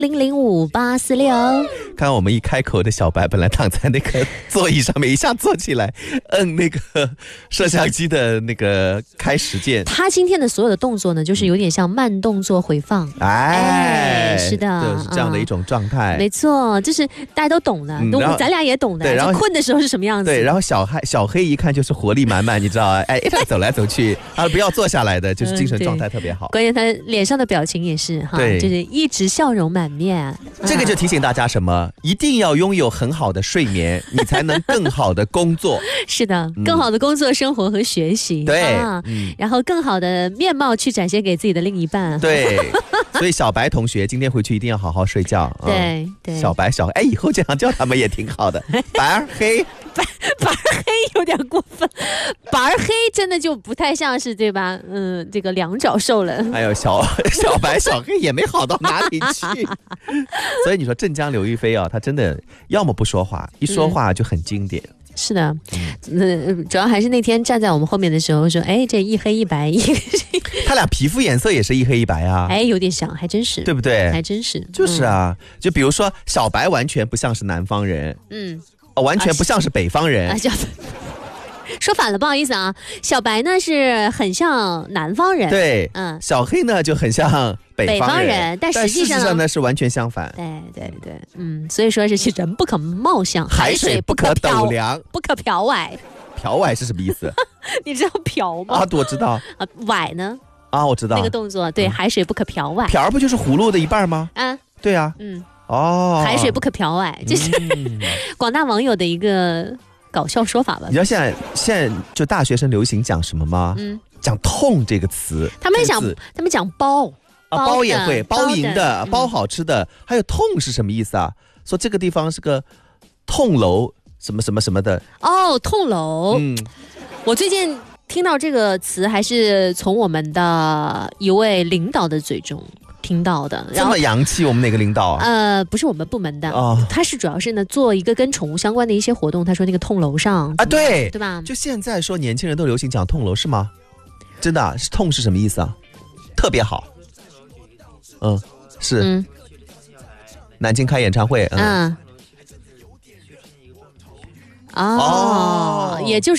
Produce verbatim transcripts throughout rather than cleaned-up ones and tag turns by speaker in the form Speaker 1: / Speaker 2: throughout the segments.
Speaker 1: 零零五八四六。
Speaker 2: 刚刚我们一开口的小白本来躺在那个座椅上面，一下坐起来，摁那个摄像机的那个开始键。
Speaker 1: 他今天的所有的动作呢，就是有点像慢动作回放。
Speaker 2: 哎，
Speaker 1: 哎是的，
Speaker 2: 就是这样的一种状态。
Speaker 1: 嗯、没错，就是大家都懂的，嗯、咱俩也懂的。
Speaker 2: 对，然后
Speaker 1: 困的时候是什么样子？
Speaker 2: 对，然后小黑小黑一看就是活力满满，你知道啊？哎，一直走来走去，啊，不要坐下来的，就是精神状态特别好。
Speaker 1: 嗯、关键他脸上的表情也是哈，
Speaker 2: 对，
Speaker 1: 就是一直笑容满面。
Speaker 2: 这个就提醒大家什么？一定要拥有很好的睡眠，你才能更好的工作。
Speaker 1: 是的，更好的工作、生活和学习。
Speaker 2: 对、
Speaker 1: 啊嗯，然后更好的面貌去展现给自己的另一半。
Speaker 2: 对，所以小白同学今天回去一定要好好睡觉。
Speaker 1: 对、嗯、对，
Speaker 2: 小白小黑，哎，以后这样叫他们也挺好的。白儿黑，
Speaker 1: 白白儿黑有点过分，白儿黑真的就不太像是对吧？嗯，这个两脚兽了。
Speaker 2: 哎呦，小小白小黑也没好到哪里去。所以你说镇江刘亦菲啊，她真的要么不说话，一说话就很经典。
Speaker 1: 嗯、是的，嗯，主要还是那天站在我们后面的时候说，哎，这一黑一白，一
Speaker 2: 他俩皮肤颜色也是一黑一白啊，
Speaker 1: 哎，有点像，还真是，
Speaker 2: 对不对？
Speaker 1: 还真是，
Speaker 2: 就是啊，嗯、就比如说小白完全不像是南方人，嗯，哦、完全不像是北方人。啊
Speaker 1: 啊说反了，不好意思啊。小白呢是很像南方人，
Speaker 2: 对，嗯，小黑呢就很像北方人，
Speaker 1: 北方人但实际上
Speaker 2: 但事实上呢是完全相反。
Speaker 1: 对对对，嗯，所以说是人不可貌相，
Speaker 2: 海水不可斗量，
Speaker 1: 不可漂歪。
Speaker 2: 漂歪是什么意思？
Speaker 1: 你知道漂吗？
Speaker 2: 啊，我知道。
Speaker 1: 啊，歪呢？
Speaker 2: 啊，我知道。
Speaker 1: 那个动作，对，嗯、海水不可漂歪。
Speaker 2: 漂不就是葫芦的一半吗？
Speaker 1: 啊，
Speaker 2: 对啊，
Speaker 1: 嗯，
Speaker 2: 哦，
Speaker 1: 海水不可漂歪，这是、嗯、广大网友的一个。搞笑说法吧。你
Speaker 2: 知道现在现在就大学生流行讲什么吗？嗯，讲痛这个词。
Speaker 1: 他们讲他们讲包
Speaker 2: 啊，包也会，包赢的，包好吃的，还有痛是什么意思啊？说这个地方是个痛楼，什么什么什么的。
Speaker 1: 哦，痛楼。嗯，我最近听到这个词还是从我们的一位领导的嘴中听到的。
Speaker 2: 这么洋气，我们哪个领导啊？
Speaker 1: 呃，不是我们部门的，哦、他是主要是呢做一个跟宠物相关的一些活动。他说那个痛楼上
Speaker 2: 啊，对
Speaker 1: 对吧？
Speaker 2: 就现在说年轻人都流行讲痛楼是吗？真的、啊、是痛是什么意思啊？特别好，嗯，是，嗯，南京开演唱会，嗯，
Speaker 1: 嗯哦，哦也就是。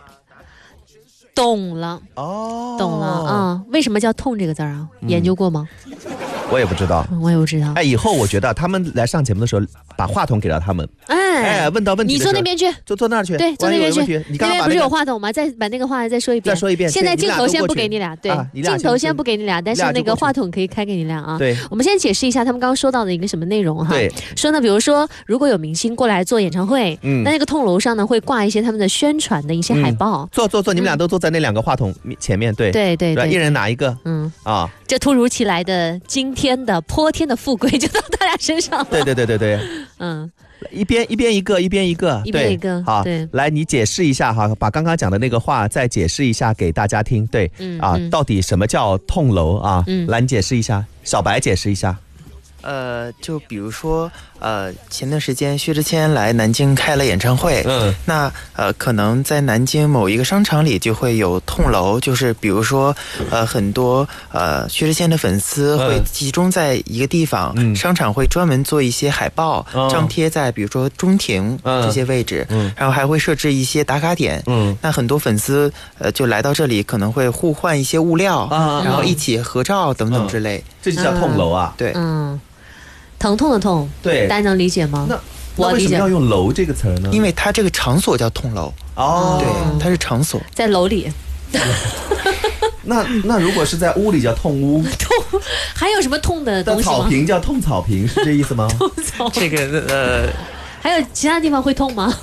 Speaker 1: 懂了哦，懂了啊、嗯！为什么叫痛这个字啊？嗯、研究过吗？
Speaker 2: 我也不知道，
Speaker 1: 我也不知道。
Speaker 2: 哎，以后我觉得他们来上节目的时候，把话筒给到他们，哎哎，问到问题，
Speaker 1: 你坐那边去，
Speaker 2: 坐坐那儿去，
Speaker 1: 对，坐那边去。
Speaker 2: 你刚刚、那个、
Speaker 1: 那边不是有话筒吗？再把那个话再说一遍，
Speaker 2: 再说一遍。
Speaker 1: 现在镜头先不给你俩，对，啊、镜头先不给你俩，但是那个话筒可以开给你俩啊。
Speaker 2: 对，
Speaker 1: 我们先解释一下他们刚刚说到的一个什么内容哈。
Speaker 2: 对，
Speaker 1: 说呢，比如说如果有明星过来做演唱会，嗯，那那个痛楼上呢会挂一些他们的宣传的一些海报。
Speaker 2: 嗯、坐坐坐，你们俩都坐在那两个话筒前面，对，
Speaker 1: 对对对，
Speaker 2: 一人拿一个，嗯啊。
Speaker 1: 这突如其来的今天的泼天的富贵就到大家身上了。
Speaker 2: 对对对对对，嗯，一边一边一个，一边一个，
Speaker 1: 一边一个。
Speaker 2: 好，对，来你解释一下哈，把刚刚讲的那个话再解释一下给大家听。对，嗯啊，嗯、到底什么叫痛楼啊？嗯，来你解释一下，小白解释一下。
Speaker 3: 呃，就比如说，呃，前段时间薛之谦来南京开了演唱会，嗯，那呃，可能在南京某一个商场里就会有痛楼，就是比如说，呃，很多呃薛之谦的粉丝会集中在一个地方，嗯、商场会专门做一些海报，嗯、张贴在比如说中庭这些位置，嗯，然后还会设置一些打卡点，嗯，那很多粉丝呃就来到这里，可能会互换一些物料，嗯、然后一起合照等等之类，嗯、
Speaker 2: 这就叫痛楼啊，
Speaker 3: 对，
Speaker 1: 嗯。疼痛的痛，
Speaker 2: 对，
Speaker 1: 大家能理解吗？
Speaker 2: 那我为什么要用楼这个词呢？
Speaker 3: 因为它这个场所叫痛楼哦，对，它是场所，
Speaker 1: 在楼里。
Speaker 2: 那那如果是在屋里叫痛屋，
Speaker 1: 痛还有什么痛的东西吗？
Speaker 2: 草坪叫痛草坪，是这意思吗？
Speaker 1: 痛草
Speaker 3: 这个呃，
Speaker 1: 还有其他地方会痛吗？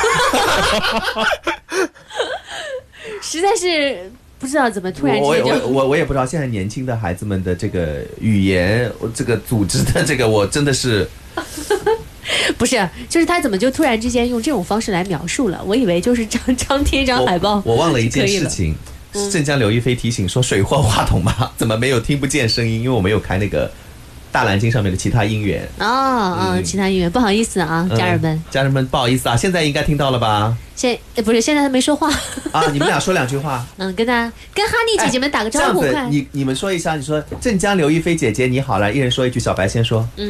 Speaker 1: 实在是。不知道怎么突然之间就
Speaker 2: 我我我我也不知道现在年轻的孩子们的这个语言，这个组织的这个，我真的是
Speaker 1: 不是，就是他怎么就突然之间用这种方式来描述了？我以为就是张张贴一张海报。
Speaker 2: 我, 我忘了一件事情，镇江刘亦菲提醒说水货话筒嘛，怎么没有听不见声音？因为我没有开那个大蓝鲸上面的其他音源
Speaker 1: 哦，嗯，嗯其他音源，不好意思啊，家人们，
Speaker 2: 嗯、家人们不好意思啊，现在应该听到了吧？
Speaker 1: 现不是现在他没说话
Speaker 2: 啊，你们俩说两句话。
Speaker 1: 嗯，跟大家跟哈尼姐姐们打个招呼，
Speaker 2: 哎、这样子，你你们说一下，你说镇江刘亦菲姐姐你好，来一人说一句，小白先说。嗯。